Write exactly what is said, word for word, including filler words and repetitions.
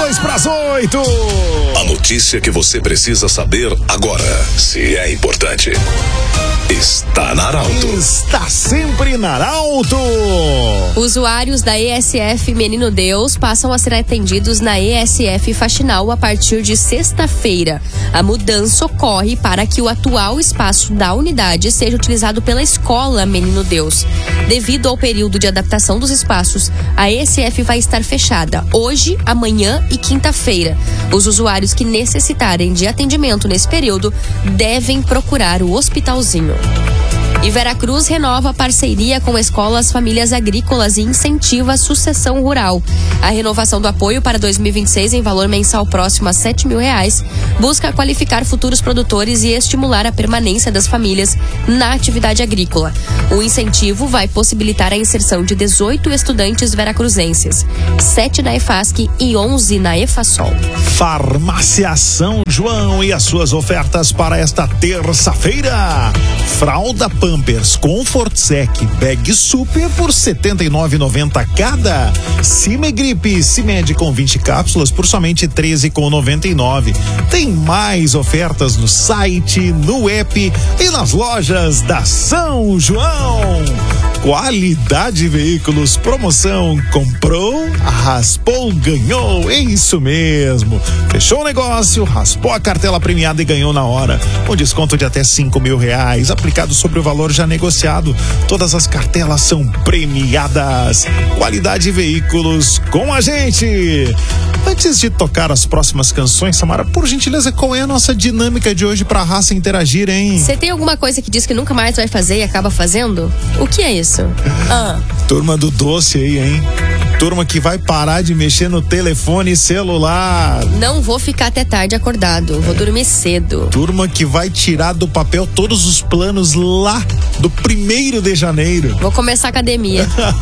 dois para as oito. A notícia que você precisa saber agora, se é importante, está na Arauto. Está sempre na Arauto. Usuários da E S F Menino Deus passam a ser atendidos na E S F Faxinal a partir de sexta-feira. A mudança ocorre para que o atual espaço da unidade seja utilizado pela escola Menino Deus. Devido ao período de adaptação dos espaços, a E S F vai estar fechada hoje, amanhã e quinta-feira. Os usuários que necessitarem de atendimento nesse período devem procurar o Hospitalzinho. E Veracruz renova a parceria com escolas, famílias agrícolas e incentiva a sucessão rural. A renovação do apoio para dois mil e vinte e seis, em valor mensal próximo a sete mil reais, busca qualificar futuros produtores e estimular a permanência das famílias na atividade agrícola. O incentivo vai possibilitar a inserção de dezoito estudantes veracruzenses, sete na EFASC e onze na EFASOL. Farmácia São João e as suas ofertas para esta terça-feira. Fralda Pampers Comfort Sec Bag Super por setenta e nove reais e noventa centavos cada. Cimegripe Cimed com vinte cápsulas por somente treze reais e noventa e nove centavos. Tem mais ofertas no site, no app e nas lojas da São João. Qualidade Veículos, promoção, comprou, raspou, ganhou, é isso mesmo. Fechou o negócio, raspou a cartela premiada e ganhou na hora. Um desconto de até cinco mil reais, aplicado sobre o valor já negociado. Todas as cartelas são premiadas. Qualidade Veículos com a gente. Antes de tocar as próximas canções, Samara, por gentileza, qual é a nossa dinâmica de hoje pra raça interagir, hein? Você tem alguma coisa que diz que nunca mais vai fazer e acaba fazendo? O que é isso? Ah. Turma do doce aí, hein? Turma que vai parar de mexer no telefone celular. Não vou ficar até tarde acordado, vou dormir cedo. Turma que vai tirar do papel todos os planos lá do primeiro de janeiro. Vou começar a academia.